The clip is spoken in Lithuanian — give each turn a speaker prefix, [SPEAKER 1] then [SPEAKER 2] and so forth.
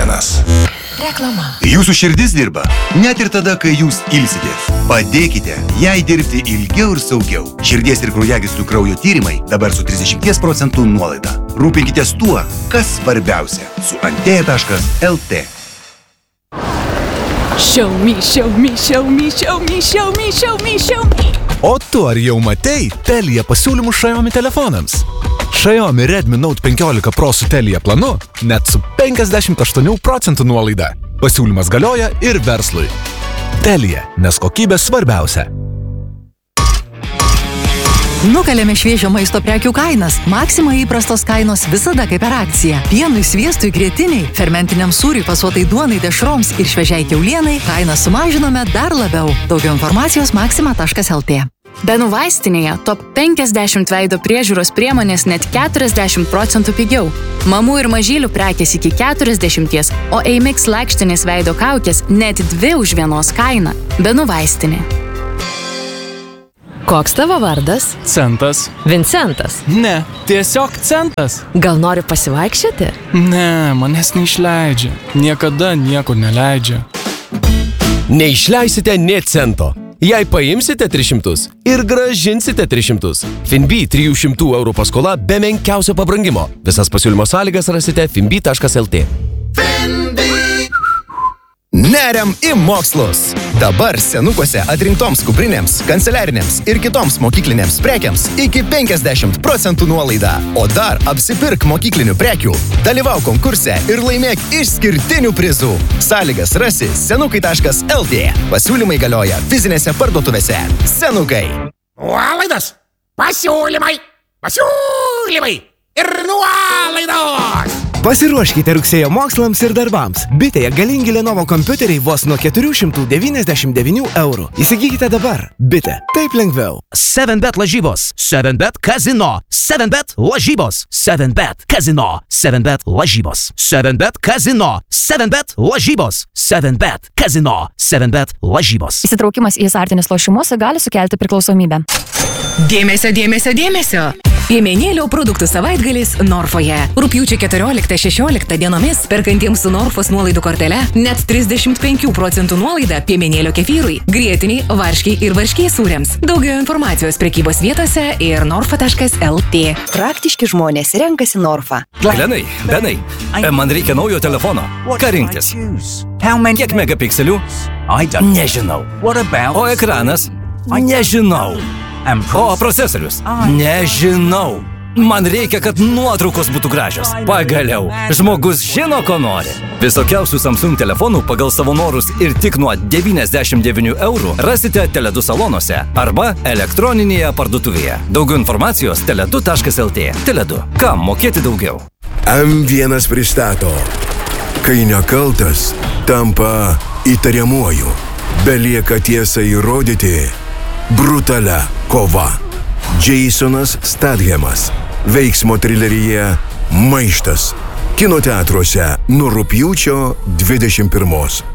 [SPEAKER 1] vienas.
[SPEAKER 2] Reklama.
[SPEAKER 3] Jūsų širdis dirba, net ir tada, kai jūs ilsitės. Padėkite jai dirbti ilgiau ir saugiau. Širdies ir kraujagyslių kraujo tyrimai dabar su 30% nuolaida. Rūpinkitės tuo, kas svarbiausia, su antėja.lt.
[SPEAKER 2] Show me, show me, show me, show me, show me, show me, show me.
[SPEAKER 4] O tu ar jau matei Telia pasiūlymų Xiaomi telefonams? Xiaomi Redmi Note 15 Pro su Telia planu net su 58% nuolaida. Pasiūlymas galioja ir verslui. Telia, nes kokybė svarbiausia.
[SPEAKER 5] Nukalėme šviežio maisto prekių kainas. Maxima įprastos kainos visada kaip per akciją. Pienui, sviestui, grietiniai, fermentiniam sūriui, fasuotai duonai, dešroms ir šviežiai kiaulienai kainą sumažinome dar labiau. Daugiau informacijos maxima.lt.
[SPEAKER 6] Benų vaistinėje top 50 veido priežiūros priemonės net 40% pigiau. Mamų ir mažylių prekės iki 40, o Eimix lakštinės veido kaukės net 2 už vienos kainą. Benų vaistinė.
[SPEAKER 2] Koks tavo vardas?
[SPEAKER 7] Centas.
[SPEAKER 2] Vincentas.
[SPEAKER 7] Ne, tiesiog Centas.
[SPEAKER 2] Gal nori pasivaikščioti?
[SPEAKER 7] Ne, manęs neišleidžia. Niekada niekur neleidžia.
[SPEAKER 8] Neišleisite nė cento. Jei paimsite 300 ir grąžinsite 300. Finbi 300 eurų paskola be menkiausio pabrangimo. Visas pasiūlymo sąlygas rasite finbi.lt.
[SPEAKER 9] Neriam į mokslus! Dabar senukuose atrinktoms kuprinėms, kanceliarinėms ir kitoms mokyklinėms prekiams iki 50% nuolaida. O dar apsipirk mokyklinių prekių, dalyvauk konkurse ir laimėk išskirtinių prizų. Sąlygas rasi senukai.lt. Pasiūlymai galioja fizinėse parduotuvėse. Senukai.
[SPEAKER 1] Nuolaidos, pasiūlymai ir nuolaidos.
[SPEAKER 10] Pasiruoškite rugsėjo mokslams ir darbams. Bitėje galingi Lenovo kompiuteriai vos nuo 499 eurų. Įsigykite dabar. Bitė. Taip lengviau.
[SPEAKER 11] 7bet lažybos. 7bet kazino. 7bet lažybos. 7bet kazino. 7bet lažybos. 7bet kazino. 7bet lažybos. 7bet kazino. 7bet lažybos.
[SPEAKER 6] Įsitraukimas į azartinius lošimus gali sukelti priklausomybę.
[SPEAKER 2] Dėmesio, dėmesio, dėmesio. Piemenėlio produktų savaitgalis Norfoje. Rugpjūčio 14-16 dienomis perkantiems su Norfos nuolaidų kortele net 35% nuolaida piemenėlio kefyrui, grietiniai, varškiai ir varškiai sūriams. Daugiau informacijos prekybos vietose ir norfa.lt.
[SPEAKER 5] Praktiški žmonės renkasi Norfą.
[SPEAKER 12] Glenai, Benai, man reikia naujo telefono. Ką rinktis? Kiek megapikselių? Nežinau. O ekranas? Nežinau. O procesorius? Nežinau. Man reikia, kad nuotraukos būtų gražios. Pagaliau, žmogus žino, ko nori. Visokiausių Samsung telefonų pagal savo norus ir tik nuo 99 eurų rasite Tele2 salonuose arba elektroninėje parduotuvėje. Daugiau informacijos tele2.lt. Tele2. Kam mokėti daugiau?
[SPEAKER 1] M1 pristato. Kai nekaltas, tampa įtariamuoju. Belieka tiesą įrodyti. Brutalia kova. Jasonas Stathamas. Veiksmo trileryje Maištas. Kino teatruose nuo rugpjūčio 21.